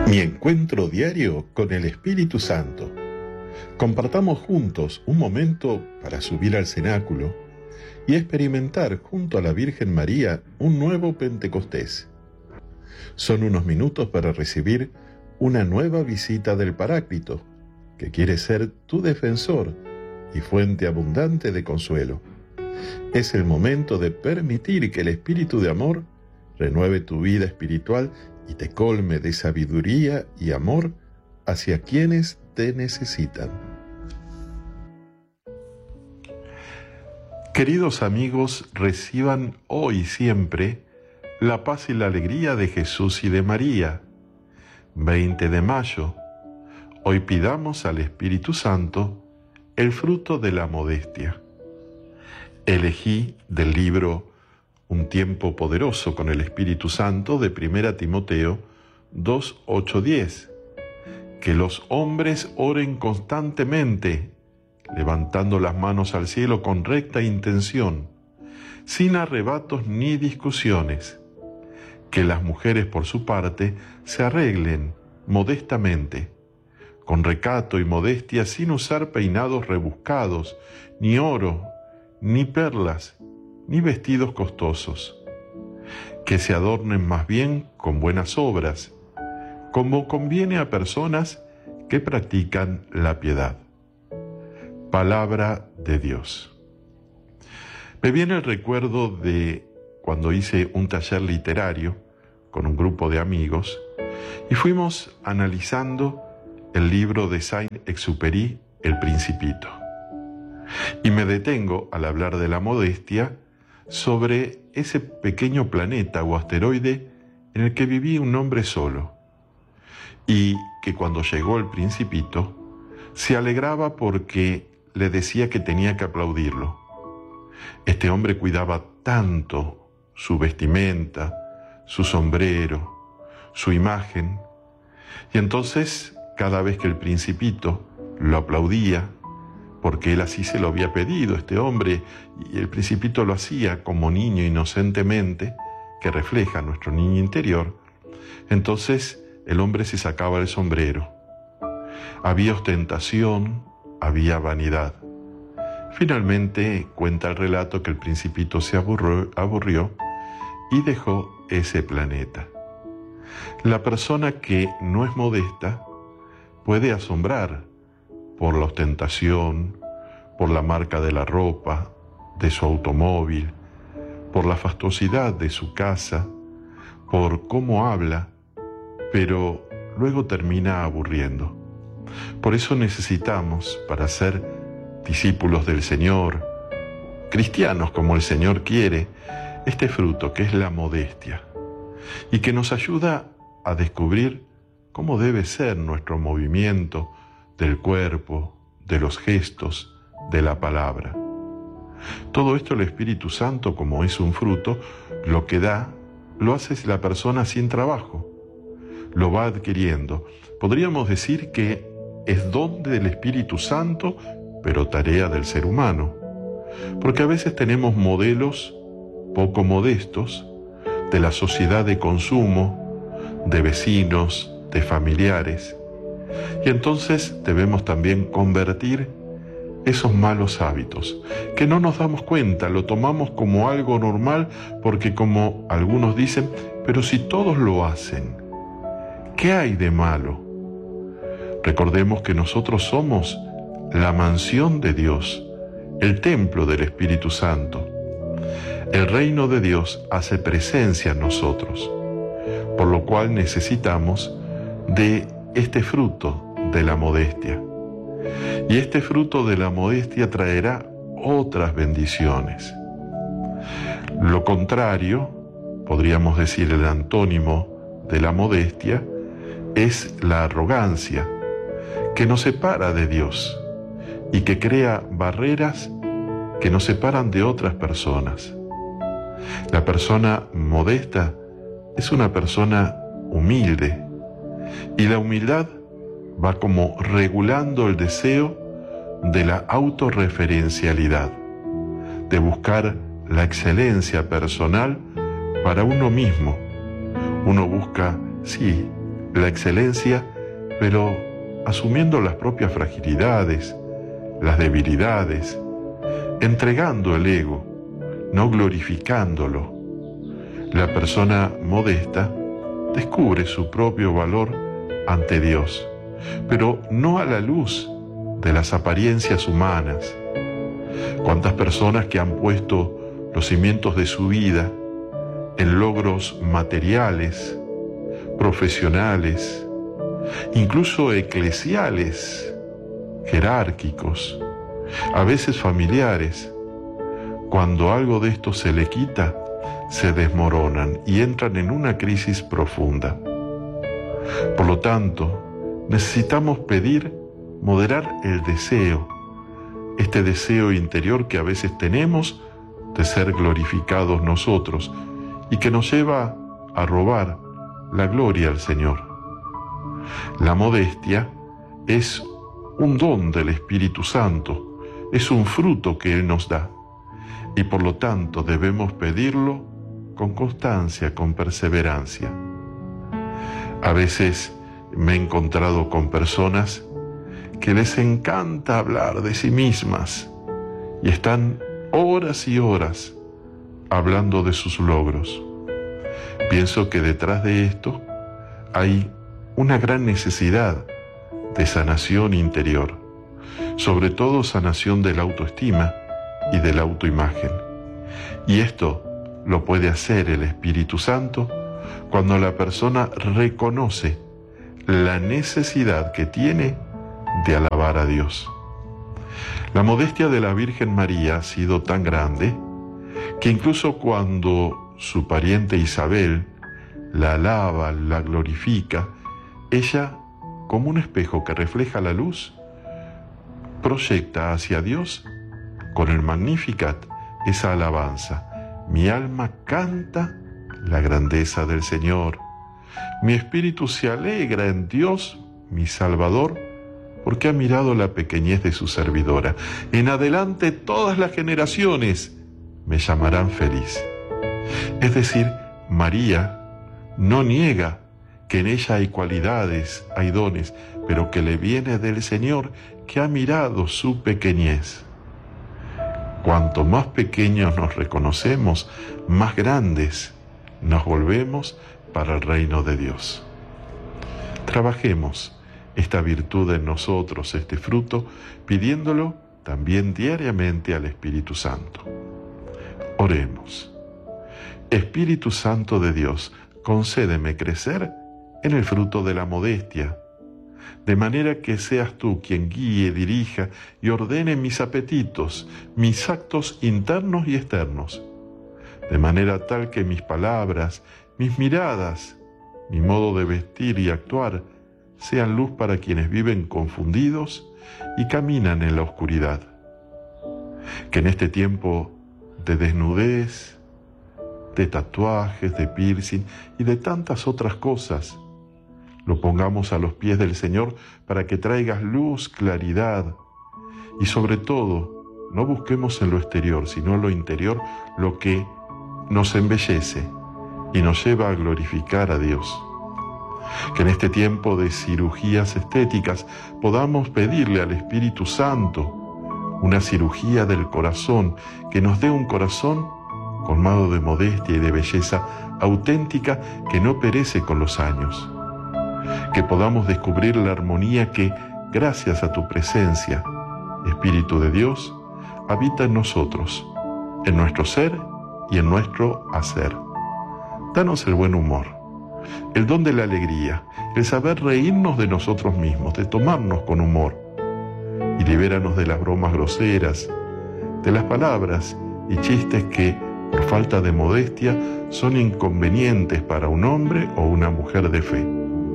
Mi encuentro diario con el Espíritu Santo. Compartamos juntos un momento para subir al cenáculo y experimentar junto a la Virgen María un nuevo Pentecostés. Son unos minutos para recibir una nueva visita del Paráclito, que quiere ser tu defensor y fuente abundante de consuelo. Es el momento de permitir que el Espíritu de amor renueve tu vida espiritual y te colme de sabiduría y amor hacia quienes te necesitan. Queridos amigos, reciban hoy y siempre la paz y la alegría de Jesús y de María. 20 de mayo. Hoy pidamos al Espíritu Santo el fruto de la modestia. Elegí del libro Un tiempo poderoso con el Espíritu Santo de 1 Timoteo 2, 8, 10. Que los hombres oren constantemente, levantando las manos al cielo con recta intención, sin arrebatos ni discusiones. Que las mujeres por su parte se arreglen modestamente, con recato y modestia, sin usar peinados rebuscados, ni oro, ni perlas, ni vestidos costosos. Que se adornen más bien con buenas obras, como conviene a personas que practican la piedad. Palabra de Dios. Me viene el recuerdo de cuando hice un taller literario con un grupo de amigos y fuimos analizando el libro de Saint-Exupéry, El Principito. Y me detengo, al hablar de la modestia, sobre ese pequeño planeta o asteroide en el que vivía un hombre solo, y que cuando llegó el Principito se alegraba porque le decía que tenía que aplaudirlo. Este hombre cuidaba tanto su vestimenta, su sombrero, su imagen, y entonces cada vez que el Principito lo aplaudía, porque él así se lo había pedido, este hombre, y el Principito lo hacía como niño inocentemente, que refleja nuestro niño interior, entonces el hombre se sacaba el sombrero. Había ostentación, había vanidad. Finalmente cuenta el relato que el Principito se aburrió y dejó ese planeta. La persona que no es modesta puede asombrar por la ostentación, por la marca de la ropa, de su automóvil, por la fastuosidad de su casa, por cómo habla, pero luego termina aburriendo. Por eso necesitamos, para ser discípulos del Señor, cristianos como el Señor quiere, este fruto que es la modestia, y que nos ayuda a descubrir cómo debe ser nuestro movimiento del cuerpo, de los gestos, de la palabra. Todo esto el Espíritu Santo, como es un fruto, lo que da, lo hace la persona sin trabajo, lo va adquiriendo. Podríamos decir que es don del Espíritu Santo, pero tarea del ser humano, porque a veces tenemos modelos poco modestos de la sociedad de consumo, de vecinos, de familiares, y entonces debemos también convertir esos malos hábitos, que no nos damos cuenta, lo tomamos como algo normal, porque como algunos dicen, pero si todos lo hacen, ¿qué hay de malo? Recordemos que nosotros somos la mansión de Dios, el templo del Espíritu Santo. El reino de Dios hace presencia en nosotros, por lo cual necesitamos de este fruto de la modestia. Y este fruto de la modestia traerá otras bendiciones. Lo contrario, podríamos decir el antónimo de la modestia, es la arrogancia, que nos separa de Dios y que crea barreras que nos separan de otras personas. La persona modesta es una persona humilde, y la humildad va como regulando el deseo de la autorreferencialidad, de buscar la excelencia personal para uno mismo. Uno busca, sí, la excelencia, pero asumiendo las propias fragilidades, las debilidades, entregando el ego, no glorificándolo. La persona modesta descubre su propio valor ante Dios, pero no a la luz de las apariencias humanas. ¿Cuántas personas que han puesto los cimientos de su vida en logros materiales, profesionales, incluso eclesiales, jerárquicos, a veces familiares, cuando algo de esto se le quita, se desmoronan y entran en una crisis profunda? Por lo tanto, necesitamos moderar el deseo, este deseo interior que a veces tenemos de ser glorificados nosotros y que nos lleva a robar la gloria al Señor. La modestia es un don del Espíritu Santo, es un fruto que Él nos da y por lo tanto debemos pedirlo con constancia, con perseverancia. A veces me he encontrado con personas que les encanta hablar de sí mismas y están horas y horas hablando de sus logros. Pienso que detrás de esto hay una gran necesidad de sanación interior, sobre todo sanación de la autoestima y de la autoimagen. Y esto lo puede hacer el Espíritu Santo cuando la persona reconoce la necesidad que tiene de alabar a Dios. La modestia de la Virgen María ha sido tan grande que incluso cuando su pariente Isabel la alaba, la glorifica, ella, como un espejo que refleja la luz, proyecta hacia Dios con el Magnificat esa alabanza. Mi alma canta la grandeza del Señor. Mi espíritu se alegra en Dios, mi Salvador, porque ha mirado la pequeñez de su servidora. En adelante todas las generaciones me llamarán feliz. Es decir, María no niega que en ella hay cualidades, hay dones, pero que le viene del Señor, que ha mirado su pequeñez. Cuanto más pequeños nos reconocemos, más grandes nos volvemos para el reino de Dios. Trabajemos esta virtud en nosotros, este fruto, pidiéndolo también diariamente al Espíritu Santo. Oremos. Espíritu Santo de Dios, concédeme crecer en el fruto de la modestia, de manera que seas tú quien guíe, dirija y ordene mis apetitos, mis actos internos y externos, de manera tal que mis palabras, mis miradas, mi modo de vestir y actuar sean luz para quienes viven confundidos y caminan en la oscuridad. Que en este tiempo de desnudez, de tatuajes, de piercing y de tantas otras cosas, lo pongamos a los pies del Señor para que traigas luz, claridad y sobre todo no busquemos en lo exterior, sino en lo interior lo que nos embellece y nos lleva a glorificar a Dios. Que en este tiempo de cirugías estéticas podamos pedirle al Espíritu Santo una cirugía del corazón, que nos dé un corazón colmado de modestia y de belleza auténtica que no perece con los años. Que podamos descubrir la armonía que, gracias a tu presencia, Espíritu de Dios, habita en nosotros, en nuestro ser y en nuestro hacer. Danos el buen humor, el don de la alegría, el saber reírnos de nosotros mismos, de tomarnos con humor, y libéranos de las bromas groseras, de las palabras y chistes que, por falta de modestia, son inconvenientes para un hombre o una mujer de fe.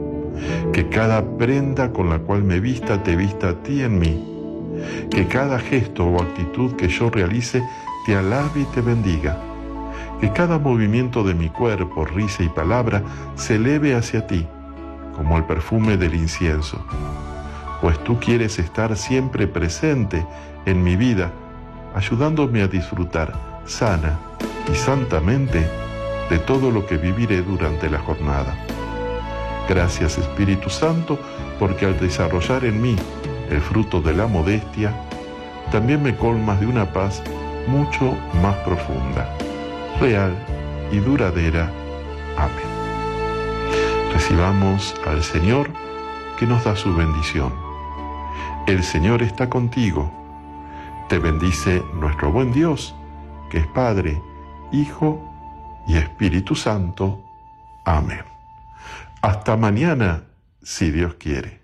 Que cada prenda con la cual me vista te vista a ti en mí. Que cada gesto o actitud que yo realice te alabe y te bendiga. Que cada movimiento de mi cuerpo, risa y palabra se eleve hacia ti, como el perfume del incienso. Pues tú quieres estar siempre presente en mi vida, ayudándome a disfrutar sana y santamente de todo lo que viviré durante la jornada. Gracias, Espíritu Santo, porque al desarrollar en mí el fruto de la modestia, también me colmas de una paz mucho más profunda, real y duradera. Amén. Recibamos al Señor, que nos da su bendición. El Señor está contigo. Te bendice nuestro buen Dios, que es Padre, Hijo y Espíritu Santo. Amén. Hasta mañana, si Dios quiere.